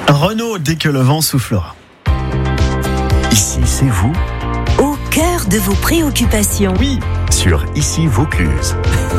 Renaud, dès que le vent soufflera. Ici, c'est vous. Au cœur de vos préoccupations. Oui, Sur Ici Vaucluse.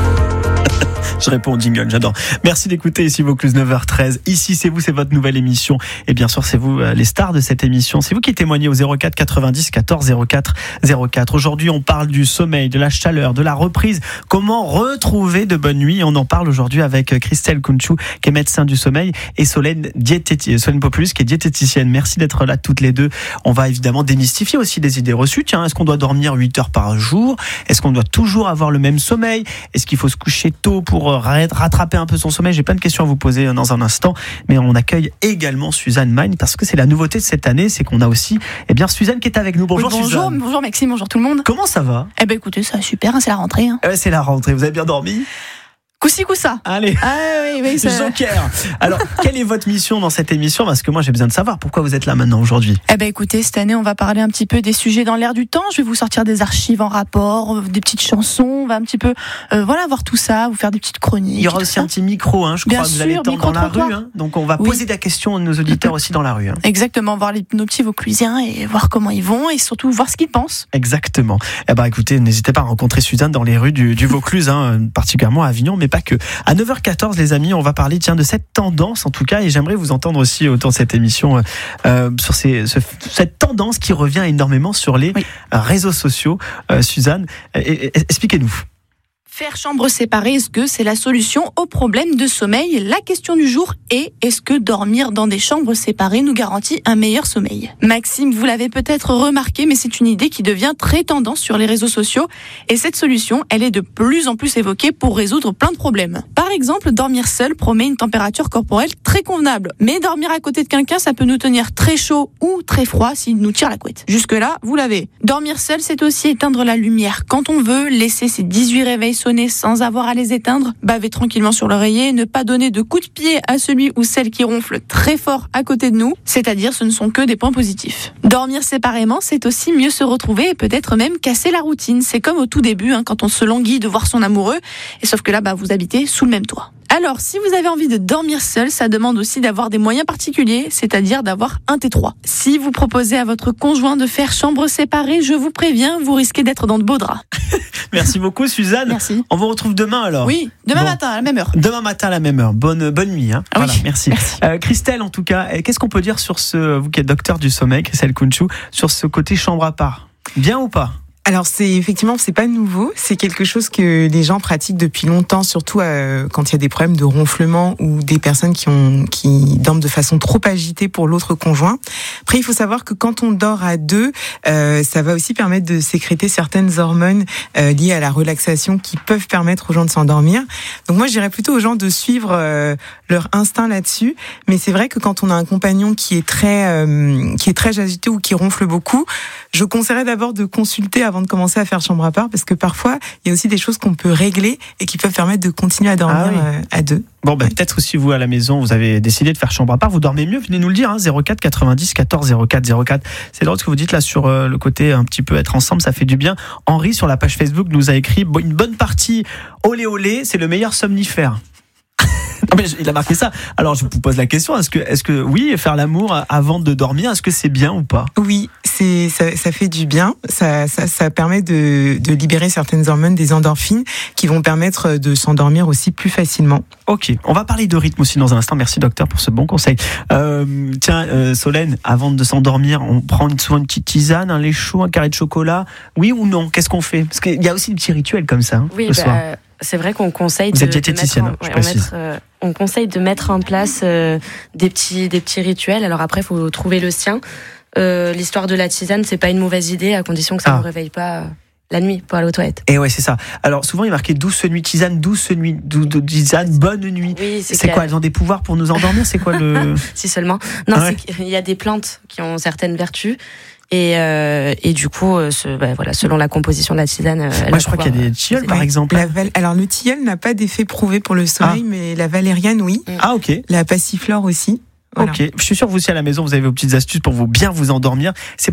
je réponds au jingle, j'adore. Merci d'écouter Ici Vaucluse, 9h13. Ici, c'est vous, c'est votre nouvelle émission. Et bien sûr, c'est vous les stars de cette émission. C'est vous qui témoignez au 04 90 14 04 04. Aujourd'hui, on parle du sommeil, de la chaleur, de la reprise. Comment retrouver de bonnes nuits? On en parle aujourd'hui avec Christelle Kunchou, qui est médecin du sommeil, et Solène Populus, qui est diététicienne. Merci d'être là toutes les deux. On va évidemment démystifier aussi des idées reçues. Tiens, est-ce qu'on doit dormir 8 heures par jour? Est-ce qu'on doit toujours avoir le même sommeil? Est-ce qu'il faut se coucher tôt pour rattraper un peu son sommeil? J'ai plein de questions à vous poser dans un instant, mais on accueille également Suzanne Magne, parce que c'est la nouveauté de cette année, c'est qu'on a aussi Suzanne qui est avec nous. Bonjour, oui, Suzanne. Bonjour Maxime, bonjour tout le monde. Comment ça va? Écoutez, ça va super, c'est la rentrée. C'est la rentrée, vous avez bien dormi? Coup-ci, coup-ça. Allez, Oui, ça... Joker. Alors, quelle est votre mission dans cette émission? Parce que moi, j'ai besoin de savoir pourquoi vous êtes là maintenant aujourd'hui. Écoutez, cette année, on va parler un petit peu des sujets dans l'air du temps. Je vais vous sortir des archives en rapport, des petites chansons. On va un petit peu, voir tout ça, vous faire des petites chroniques. Il y aura aussi un petit micro, je crois, Bien vous allez sûr, tendre dans la rue. Donc, on va Oui. poser des questions à nos auditeurs aussi dans la rue. Exactement, voir nos petits Vauclusiens et voir comment ils vont et surtout voir ce qu'ils pensent. Exactement. Écoutez, n'hésitez pas à rencontrer Suzanne dans les rues du Vaucluse, particulièrement à Avignon, mais pas que. À 9h14, les amis, on va parler de cette tendance, en tout cas, et j'aimerais vous entendre aussi autour de cette émission sur cette tendance qui revient énormément sur les réseaux sociaux. Suzanne, expliquez-nous. Faire chambre séparée, est-ce que c'est la solution au problème de sommeil? La question du jour est, est-ce que dormir dans des chambres séparées nous garantit un meilleur sommeil? Maxime, vous l'avez peut-être remarqué, mais c'est une idée qui devient très tendance sur les réseaux sociaux. Et cette solution, elle est de plus en plus évoquée pour résoudre plein de problèmes. Par exemple, dormir seul promet une température corporelle très convenable. Mais dormir à côté de quelqu'un, ça peut nous tenir très chaud ou très froid s'il nous tire la couette. Jusque-là, vous l'avez. Dormir seul, c'est aussi éteindre la lumière quand on veut, laisser ses 18 réveils sonner sans avoir à les éteindre, baver tranquillement sur l'oreiller, ne pas donner de coups de pied à celui ou celle qui ronfle très fort à côté de nous, c'est-à-dire ce ne sont que des points positifs. Dormir séparément, c'est aussi mieux se retrouver et peut-être même casser la routine. C'est comme au tout début, quand on se languit de voir son amoureux, et sauf que là, vous habitez sous le même toit. Alors, si vous avez envie de dormir seul, ça demande aussi d'avoir des moyens particuliers, c'est-à-dire d'avoir un T3. Si vous proposez à votre conjoint de faire chambre séparée, je vous préviens, vous risquez d'être dans de beaux draps. Merci beaucoup, Suzanne. Merci. On vous retrouve demain alors. Oui, demain matin à la même heure. Demain matin à la même heure. Bonne nuit. Voilà, oui. merci. Christelle, en tout cas, qu'est-ce qu'on peut dire sur vous qui êtes docteur du sommeil, Christelle Kunchou, sur ce côté chambre à part? Bien ou pas? Alors c'est pas nouveau, c'est quelque chose que les gens pratiquent depuis longtemps, surtout quand il y a des problèmes de ronflement ou des personnes qui dorment de façon trop agitée pour l'autre conjoint. Après, il faut savoir que quand on dort à deux, ça va aussi permettre de sécréter certaines hormones liées à la relaxation qui peuvent permettre aux gens de s'endormir. Donc moi, je dirais plutôt aux gens de suivre leur instinct là-dessus. Mais c'est vrai que quand on a un compagnon qui est très agité ou qui ronfle beaucoup, je conseillerais d'abord de consulter avant de commencer à faire chambre à part, parce que parfois il y a aussi des choses qu'on peut régler et qui peuvent permettre de continuer à dormir à deux. Bon, peut-être aussi vous à la maison, vous avez décidé de faire chambre à part, vous dormez mieux, venez nous le dire, 04 90 14 04 04. C'est drôle ce que vous dites là sur le côté un petit peu être ensemble, ça fait du bien. Henri sur la page Facebook nous a écrit une bonne partie olé olé, c'est le meilleur somnifère. Non, mais il a marqué ça. Alors je vous pose la question, est-ce que oui, faire l'amour avant de dormir, est-ce que c'est bien ou pas? Oui, ça fait du bien. Ça permet de libérer certaines hormones, des endorphines, qui vont permettre de s'endormir aussi plus facilement. Ok, on va parler de rythme aussi dans un instant. Merci docteur pour ce bon conseil. Solène, avant de s'endormir, on prend souvent une petite tisane, un lait chaud, un carré de chocolat. Oui ou non? Qu'est-ce qu'on fait? Parce qu'il y a aussi des petits rituels comme ça le soir. C'est vrai qu'on conseille Vous êtes diététicienne, je précise. On conseille de mettre en place des petits rituels. Alors après, il faut trouver le sien. L'histoire de la tisane, c'est pas une mauvaise idée, à condition que ça ne réveille pas la nuit pour aller aux toilettes. Et ouais, c'est ça. Alors souvent, il est marqué douce nuit tisane, tisane, bonne nuit. Oui, c'est quoi? Elles ont des pouvoirs pour nous endormir? C'est quoi le... Si seulement. Non, c'est qu'il y a des plantes qui ont certaines vertus. Et du coup, selon la composition de la tisane, moi je crois qu'il y a des tilleuls par exemple. Alors le tilleul n'a pas d'effet prouvé pour le sommeil, mais la valériane oui. Ah ok. La passiflore aussi. Voilà. Ok. Je suis sûr que vous aussi à la maison vous avez vos petites astuces pour bien vous endormir. C'est